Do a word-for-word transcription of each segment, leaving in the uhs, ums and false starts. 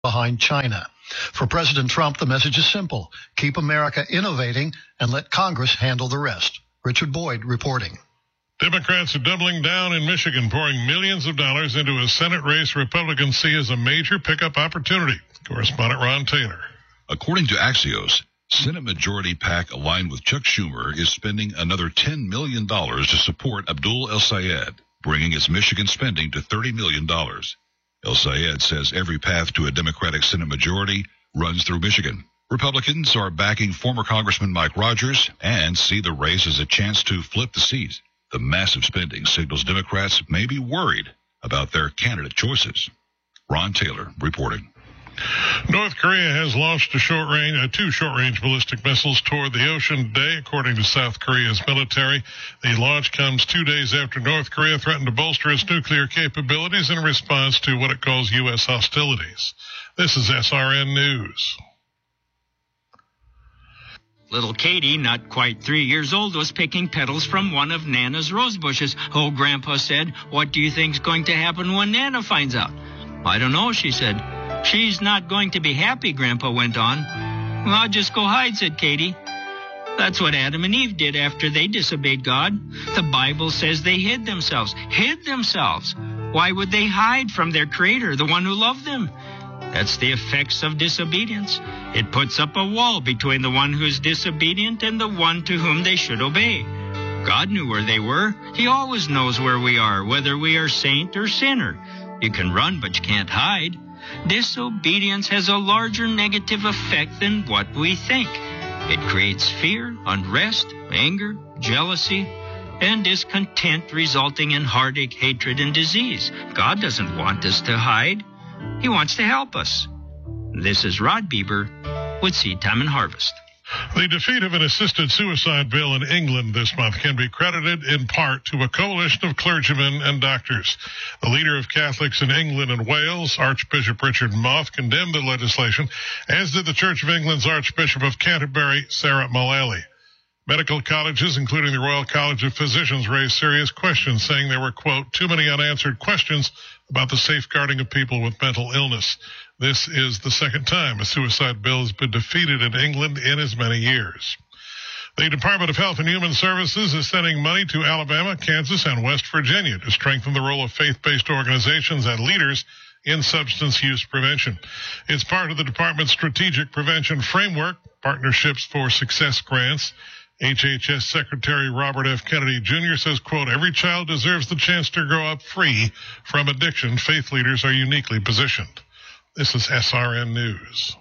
behind China. For President Trump, the message is simple. Keep America innovating and let Congress handle the rest. Richard Boyd reporting. Democrats are doubling down in Michigan, pouring millions of dollars into a Senate race Republicans see as a major pickup opportunity. Correspondent Ron Taylor. According to Axios, Senate Majority PAC aligned with Chuck Schumer is spending another ten million dollars to support Abdul El-Sayed, bringing its Michigan spending to thirty million dollars. El-Sayed says every path to a Democratic Senate majority runs through Michigan. Republicans are backing former Congressman Mike Rogers and see the race as a chance to flip the seat. The massive spending signals Democrats may be worried about their candidate choices. Ron Taylor reporting. North Korea has launched a short range, uh, two short-range ballistic missiles toward the ocean today, according to South Korea's military. The launch comes two days after North Korea threatened to bolster its nuclear capabilities in response to what it calls U S hostilities. This is S R N News. Little Katie, not quite three years old, was picking petals from one of Nana's rose bushes. Oh, Grandpa said, "What do you think's going to happen when Nana finds out?" "I don't know," she said. "She's not going to be happy," Grandpa went on. "Well, I'll just go hide," said Katie. That's what Adam and Eve did after they disobeyed God. The Bible says they hid themselves. Hid themselves. Why would they hide from their Creator, the one who loved them? That's the effects of disobedience. It puts up a wall between the one who's disobedient and the one to whom they should obey. God knew where they were. He always knows where we are, whether we are saint or sinner. You can run, but you can't hide. Disobedience has a larger negative effect than what we think. It creates fear, unrest, anger, jealousy, and discontent, resulting in heartache, hatred, and disease. God doesn't want us to hide. He wants to help us. This is Rod Bieber with Seed Time and Harvest. The defeat of an assisted suicide bill in England this month can be credited in part to a coalition of clergymen and doctors. The leader of Catholics in England and Wales, Archbishop Richard Moth, condemned the legislation, as did the Church of England's Archbishop of Canterbury, Sarah Mullally. Medical colleges, including the Royal College of Physicians, raised serious questions, saying there were, quote, too many unanswered questions about the safeguarding of people with mental illness. This is the second time a suicide bill has been defeated in England in as many years. The Department of Health and Human Services is sending money to Alabama, Kansas, and West Virginia to strengthen the role of faith-based organizations and leaders in substance use prevention. It's part of the department's strategic prevention framework, Partnerships for Success grants. H H S Secretary Robert F. Kennedy Junior says, quote, every child deserves the chance to grow up free from addiction. Faith leaders are uniquely positioned. This is S R N News.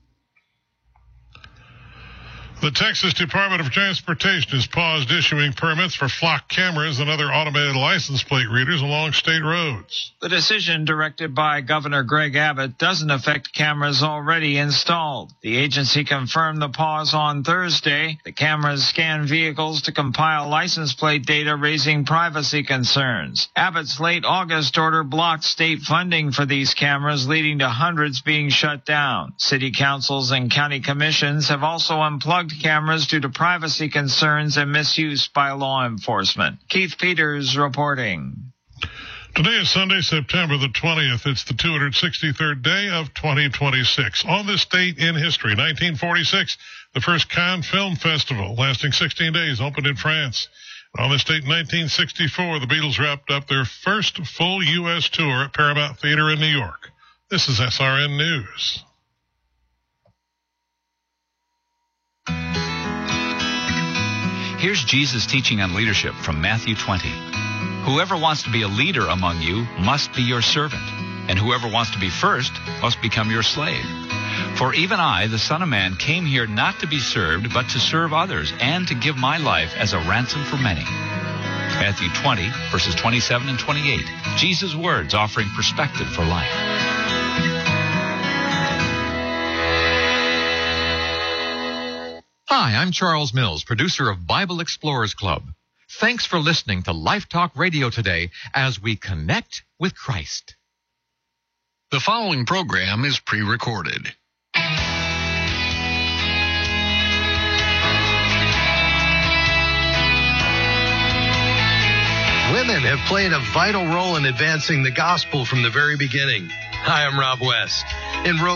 The Texas Department of Transportation has paused issuing permits for flock cameras and other automated license plate readers along state roads. The decision, directed by Governor Greg Abbott, doesn't affect cameras already installed. The agency confirmed the pause on Thursday. The cameras scan vehicles to compile license plate data, raising privacy concerns. Abbott's late August order blocked state funding for these cameras, leading to hundreds being shut down. City councils and county commissions have also unplugged cameras due to privacy concerns and misuse by law enforcement. Keith Peters reporting. Today is Sunday, September the twentieth. It's the two hundred sixty-third day of twenty twenty-six. On this date in history, nineteen forty-six, the first Cannes Film Festival, lasting sixteen days, opened in France. And on this date in nineteen sixty-four, the Beatles wrapped up their first full U S tour at Paramount Theater in New York. This is S R N News. Here's Jesus' teaching on leadership from Matthew twenty. Whoever wants to be a leader among you must be your servant, and whoever wants to be first must become your slave. For even I, the Son of Man, came here not to be served, but to serve others, and to give my life as a ransom for many. Matthew twenty, verses twenty-seven and twenty-eight. Jesus' words offering perspective for life. Hi, I'm Charles Mills, producer of Bible Explorers Club. Thanks for listening to Life Talk Radio today as we connect with Christ. The following program is pre-recorded. Women have played a vital role in advancing the gospel from the very beginning. Hi, I'm Rob West. In Rome,